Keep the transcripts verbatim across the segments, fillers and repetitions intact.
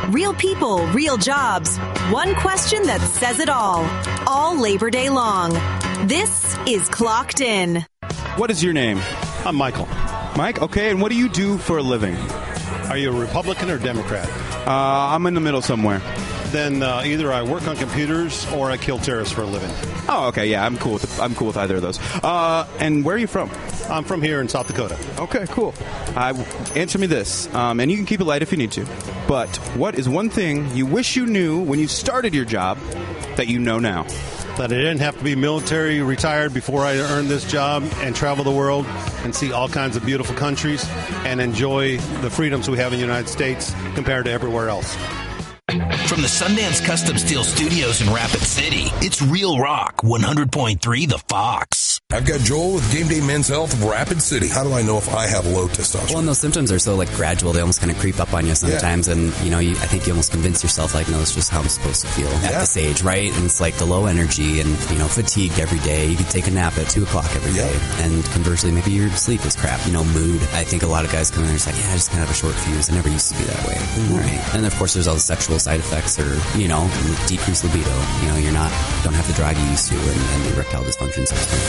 Real people, real jobs. One question that says it all. All Labor Day long. This is Clocked In. What is your name? I'm Michael. Mike? Okay, and what do you do for a living? Are you a Republican or Democrat? Uh, I'm in the middle somewhere. Then uh, either I work on computers or I kill terrorists for a living. Oh, okay, yeah, I'm cool with I'm cool with either of those. Uh, and where are you from? I'm from here in South Dakota. Okay, cool. Uh, answer me this, um, and you can keep it light if you need to. But what is one thing you wish you knew when you started your job that you know now? That I didn't have to be military retired before I earned this job and travel the world and see all kinds of beautiful countries and enjoy the freedoms we have in the United States compared to everywhere else. From the Sundance Custom Steel Studios in Rapid City, it's Real Rock one hundred point three The Fox. I've got Joel with Game Day Men's Health of Rapid City. How do I know if I have low testosterone? Well, and those symptoms are so like gradual; they almost kind of creep up on you sometimes, yeah. and you know, you, I think you almost convince yourself like, no, it's just how I'm supposed to feel yeah. at this age, right? And it's like the low energy and you know, fatigued every day. You could take a nap at two o'clock every yeah. day, and conversely, maybe your sleep is crap. You know, mood. I think a lot of guys come in and it's like, yeah, I just kind of have a short fuse. I never used to be that way. Mm-hmm. All right, and of course, there's all the sexual side effects, or you know, decreased libido. You know, you're not don't have the drive you used to, and, and the erectile dysfunction.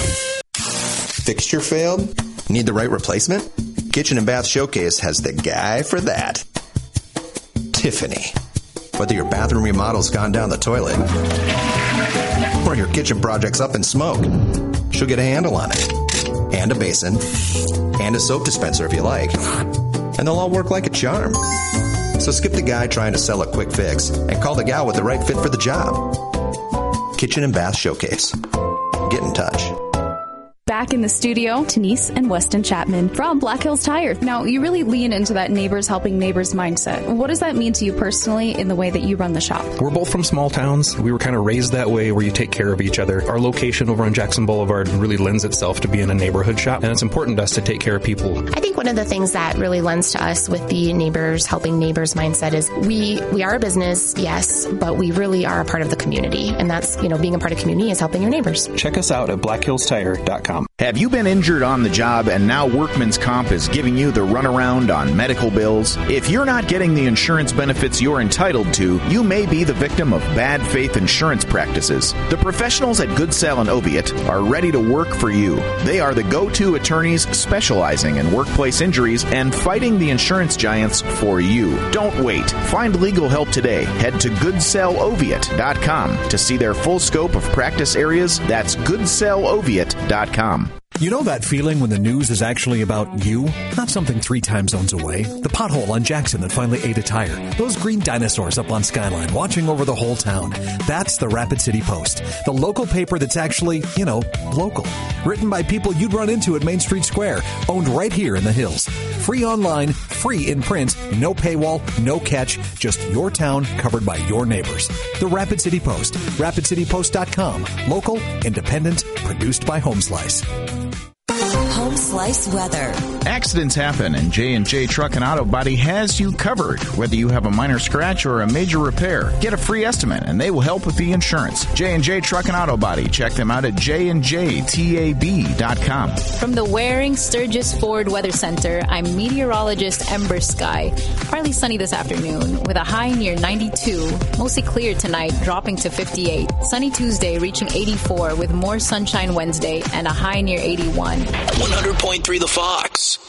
Fixture failed? Need the right replacement? Kitchen and Bath Showcase has the guy for that. Tiffany. Whether your bathroom remodel's gone down the toilet or your kitchen project's up in smoke, she'll get a handle on it. And a basin. And a soap dispenser if you like. And they'll all work like a charm. So skip the guy trying to sell a quick fix and call the gal with the right fit for the job. Kitchen and Bath Showcase. Get in touch. Back in the studio, Denise and Weston Chapman from Black Hills Tire. Now, you really lean into that neighbors helping neighbors mindset. What does that mean to you personally in the way that you run the shop? We're both from small towns. We were kind of raised that way where you take care of each other. Our location over on Jackson Boulevard really lends itself to being a neighborhood shop, and it's important to us to take care of people. I think one of the things that really lends to us with the neighbors helping neighbors mindset is we, we are a business, yes, but we really are a part of the community. And that's, you know, being a part of community is helping your neighbors. Check us out at black hills tire dot com. Have you been injured on the job and now Workman's Comp is giving you the runaround on medical bills? If you're not getting the insurance benefits you're entitled to, you may be the victim of bad faith insurance practices. The professionals at Good Sal and Oviatt are ready to work for you. They are the go-to attorneys specializing in workplace injuries and fighting the insurance giants for you. Don't wait. Find legal help today. Head to good sal oviatt dot com to see their full scope of practice areas. That's good sal oviatt dot com. You know that feeling when the news is actually about you? Not something three time zones away. The pothole on Jackson that finally ate a tire. Those green dinosaurs up on Skyline watching over the whole town. That's the Rapid City Post. The local paper that's actually, you know, local. Written by people you'd run into at Main Street Square. Owned right here in the hills. Free online, free in print, no paywall, no catch, just your town covered by your neighbors. The Rapid City Post. rapid city post dot com. Local, independent, produced by Home Slice. Home Slice weather. Accidents happen, and J and J Truck and Auto Body has you covered. Whether you have a minor scratch or a major repair, get a free estimate, and they will help with the insurance. J and J Truck and Auto Body. Check them out at j and j tab dot com. From the Waring Sturgis Ford Weather Center, I'm meteorologist Ember Sky. Partly sunny this afternoon with a high near ninety-two. Mostly clear tonight, dropping to fifty-eight. Sunny Tuesday, reaching eighty-four with more sunshine Wednesday and a high near eighty-one. one hundred point three The Fox.